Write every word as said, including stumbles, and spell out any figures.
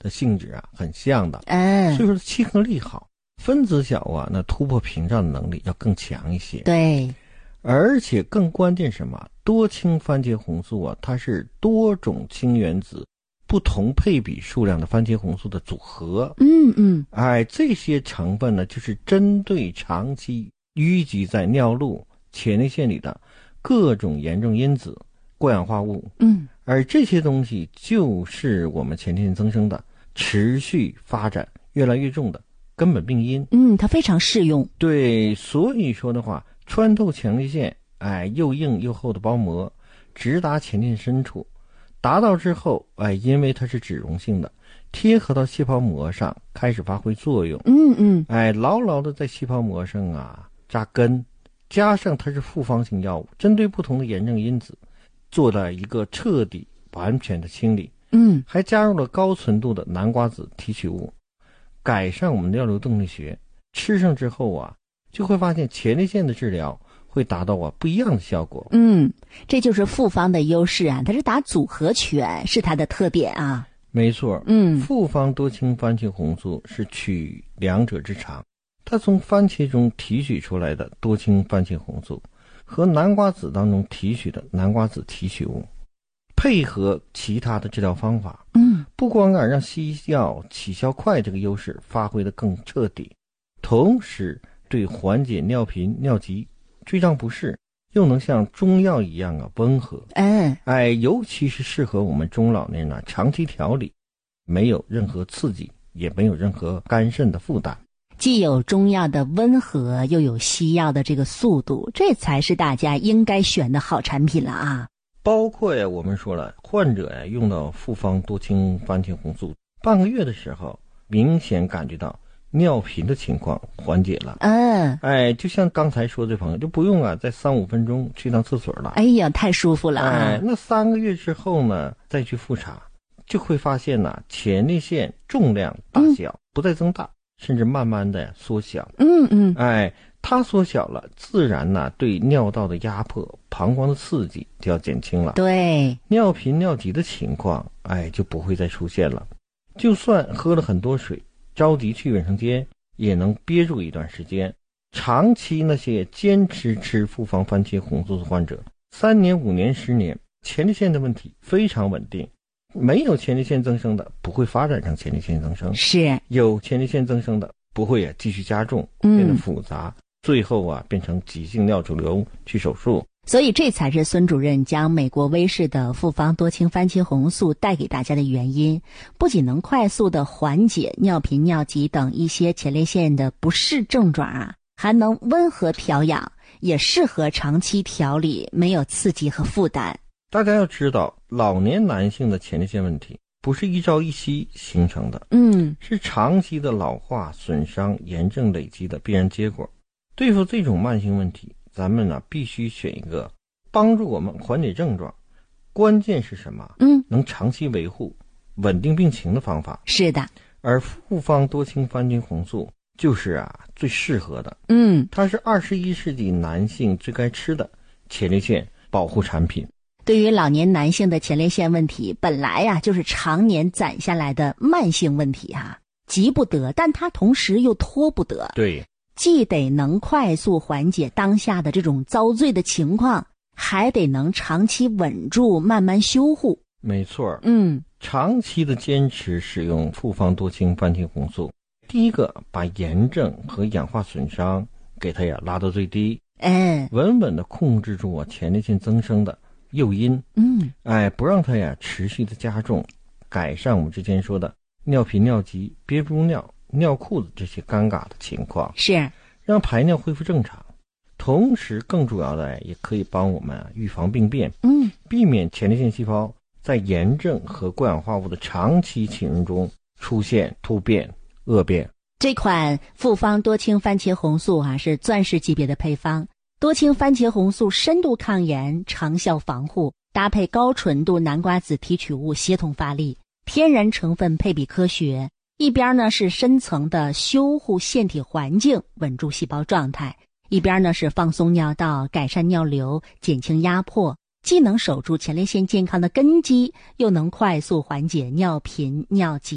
的性质啊很像的， 嗯， 所以说亲和力好，分子小啊，那突破屏障的能力要更强一些。 对， 而且更关键什么？多氢番茄红素啊，它是多种氢原子不同配比数量的番茄红素的组合。 嗯嗯， 哎，这些成分呢，就是针对长期淤积在尿路、前列腺里的各种炎症因子、过氧化物。 嗯， 而这些东西就是我们前列腺增生的持续发展越来越重的根本病因。 嗯，它非常适用。 对，所以说的话，穿透前列腺，哎，又硬又厚的包膜，直达前列腺深处，达到之后，哎，因为它是脂溶性的，贴合到细胞膜上，开始发挥作用。 嗯嗯， 哎，牢牢的在细胞膜上啊扎根，加上它是复方性药物，针对不同的炎症因子，做了一个彻底完全的清理。 嗯， 还加入了高纯度的南瓜子提取物，改善我们尿流动力学。吃上之后啊，就会发现前列腺的治疗会达到啊不一样的效果。 嗯，这就是复方的优势啊，它是打组合拳，是它的特点啊。 没错， 嗯， 复方多氢番茄红素是取两者之长，它从番茄中提取出来的多氢番茄红素和南瓜子当中提取的南瓜子提取物，配合其他的治疗方法， 嗯， 不光啊让西药起效快这个优势发挥得更彻底，同时对缓解尿频、尿急、坠胀不适，又能像中药一样啊温和。 嗯， 哎，尤其是适合我们中老年人啊长期调理，没有任何刺激，也没有任何肝肾的负担。 既有中药的温和，又有西药的这个速度，这才是大家应该选的好产品了啊。 包括呀，我们说了，患者呀用到复方多氢番茄红素半个月的时候，明显感觉到尿频的情况缓解了。 嗯， 哎，就像刚才说的朋友，就不用啊在三五分钟去趟厕所了。 哎呀，太舒服了啊！ 哎，那三个月之后呢，再去复查，就会发现呢、啊，前列腺重量大小不再增大，嗯、甚至慢慢的缩小。 嗯嗯， 哎，它缩小了，自然呢、啊、对尿道的压迫、膀胱的刺激就要减轻了。 对， 尿频尿急的情况，哎，就不会再出现了。就算喝了很多水，着急去卫生间，也能憋住一段时间。长期那些坚持吃复方番茄红素的患者，三年、五年、十年，前列腺的问题非常稳定。没有前列腺增生的，不会发展成前列腺增生； 是有前列腺增生的，不会啊继续加重，变得复杂，嗯、最后啊变成急性尿肿瘤去手术。 所以这才是孙主任将美国威士的复方多氢番茄红素带给大家的原因，不仅能快速的缓解尿频、尿急等一些前列腺的不适症状啊，还能温和调养，也适合长期调理，没有刺激和负担。 大家要知道，老年男性的前列腺问题不是一朝一夕形成的， 嗯， 是长期的老化、损伤、炎症累积的必然结果。对付这种慢性问题，咱们呢必须选一个帮助我们缓解症状，关键是什么？ 嗯， 能长期维护、稳定病情的方法。 是的， 而复方多氢番茄红素就是啊最适合的。 嗯， 它是二十一世纪男性最该吃的前列腺保护产品。 对于老年男性的前列腺问题，本来呀、啊、就是常年攒下来的慢性问题哈、啊，急不得，但它同时又拖不得。 对， 既得能快速缓解当下的这种遭罪的情况，还得能长期稳住，慢慢修护。 没错， 嗯， 长期的坚持使用复方多氢番茄红素，第一个把炎症和氧化损伤给它呀拉到最低， 哎， 稳稳的控制住啊前列腺增生的诱因， 嗯， 哎，不让它呀持续的加重，改善我们之前说的尿频、尿急、憋不住尿、尿裤子这些尴尬的情况， 是让排尿恢复正常。同时，更主要的也可以帮我们预防病变， 嗯， 避免前列腺细胞在炎症和过氧化物的长期侵入中出现突变、恶变。 这款复方多氢番茄红素啊是钻石级别的配方。多氢番茄红素深度抗炎、长效防护，搭配高纯度南瓜子提取物协同发力，天然成分配比科学，一边呢是深层的修护腺体环境，稳住细胞状态，一边呢是放松尿道，改善尿流，减轻压迫，既能守住前列腺健康的根基，又能快速缓解尿频、尿急